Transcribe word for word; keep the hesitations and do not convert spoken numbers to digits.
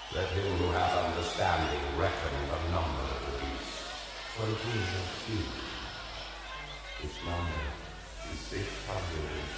Let him who hath understanding reckon the number of the beast, for it is a few. Its number is six hundred and